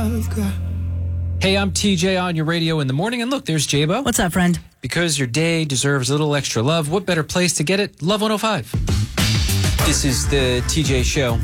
I've got. Hey, I'm TJ on your radio in the morning. And look, there's J-Bo. What's up, friend? Because your day deserves a little extra love, what better place to get it? Love 105. This is the TJ show.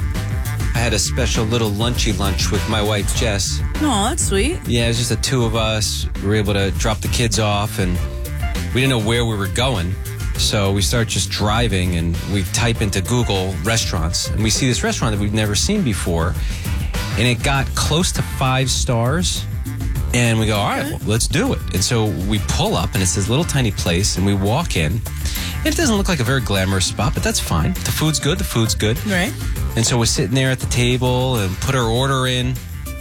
I had a special little lunchy lunch with my wife, Jess. Oh, that's sweet. Yeah, it was just the two of us. We were able to drop the kids off, and we didn't know where we were going. So we start just driving, and we type into Google restaurants, and we see this restaurant that we've never seen before, and it got close to 5 stars. And we go, all right, well, let's do it. And so we pull up, and it's this little tiny place, and we walk in. And it doesn't look like a very glamorous spot, but that's fine. The food's good. Right. And so we're sitting there at the table and put our order in.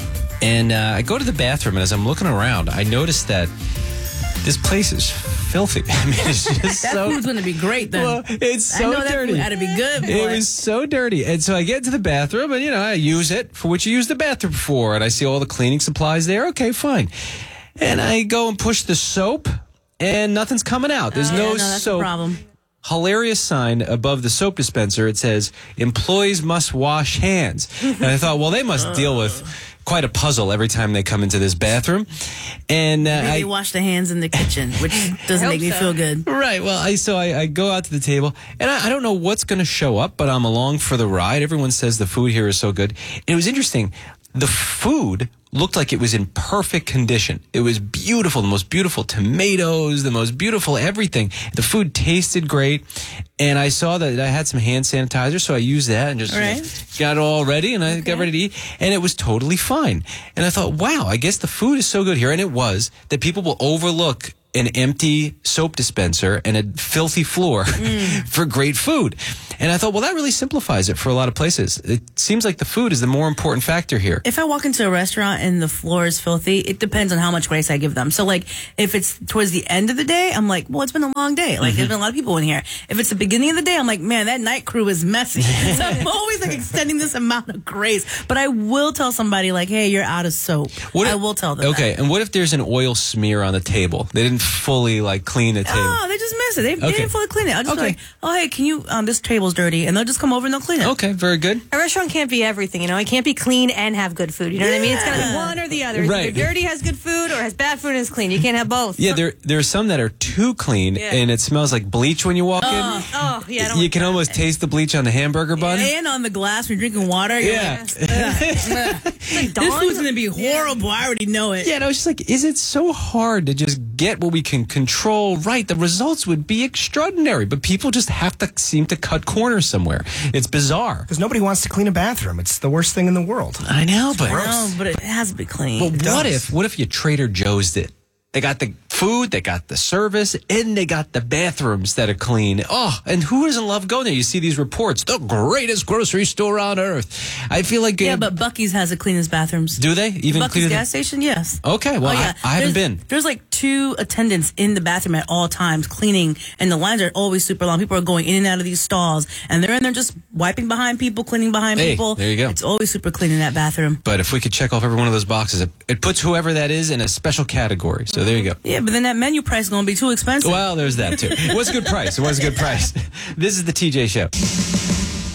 And I go to the bathroom, and as I'm looking around, I notice that this place is filthy. I mean, it's just That food's going to be great then. Well, it's so I know dirty. That food had to be good, boy. It was so dirty. And so I get to the bathroom, and, I use it for what you use the bathroom for. And I see all the cleaning supplies there. Okay, fine. And I go and push the soap, and nothing's coming out. There's no that's soap. a problem. Hilarious sign above the soap dispenser. It says, employees must wash hands. And I thought, well, they must deal with quite a puzzle every time they come into this bathroom. And They wash the hands in the kitchen, which doesn't make me feel good. Right. Well, I go out to the table, and I don't know what's going to show up, but I'm along for the ride. Everyone says the food here is so good. And it was interesting. The food looked like it was in perfect condition. It was beautiful, the most beautiful tomatoes, the most beautiful everything. The food tasted great, and I saw that I had some hand sanitizer, so I used that and just got it all ready, and I got ready to eat, and it was totally fine. And I thought, wow, I guess the food is so good here, and it was, that people will overlook an empty soap dispenser and a filthy floor for great food. And I thought, well, that really simplifies it for a lot of places. It seems like the food is the more important factor here. If I walk into a restaurant and the floor is filthy, it depends on how much grace I give them. So, like, if it's towards the end of the day, I'm like, well, it's been a long day. Like, there's been a lot of people in here. If it's the beginning of the day, I'm like, man, that night crew is messy. So I'm always, like, extending this amount of grace. But I will tell somebody, like, hey, you're out of soap. I will tell them Okay, that. and what if there's an oil smear on the table? They didn't fully, like, clean the table. Oh, they just miss it. They didn't fully clean it. I'll just be like, oh, hey, can you, this table's dirty. And they'll just come over and they'll clean it. Okay, very good. A restaurant can't be everything, It can't be clean and have good food. You know what I mean? It's got to be one or the other. It's Right. either dirty has good food or has bad food and is clean. You can't have both. Yeah, there are some that are too clean, and it smells like bleach when you walk in. Oh, yeah. I don't You like can that. almost taste the bleach on the hamburger bun. And on the glass when you're drinking water. You're Yeah. like, this food's going to be horrible. I already know it. Yeah, and I was just like, is it so hard to just get what we can control right? The results would be extraordinary, but people just have to seem to cut corners somewhere. It's bizarre. Because nobody wants to clean a bathroom. It's the worst thing in the world. I know, but No, but it has to be clean. But what if you Trader Joe's it? They got the food, they got the service, and they got the bathrooms that are clean. Oh, and who doesn't love going there? You see these reports, the greatest grocery store on earth. I feel like... Yeah, but Buc-ee's has the cleanest bathrooms. Do they? Even Buc-ee's cleaner gas station, yes. Okay, well, I haven't been. There's like 2 attendants in the bathroom at all times cleaning, and the lines are always super long. People are going in and out of these stalls, and they're in there just wiping behind people, cleaning behind people. There you go. It's always super clean in that bathroom. But if we could check off every one of those boxes, it puts whoever that is in a special category. So there you go. Yeah, but then that menu price is going to be too expensive. Well, there's that too. It was a good price. This is the TJ Show.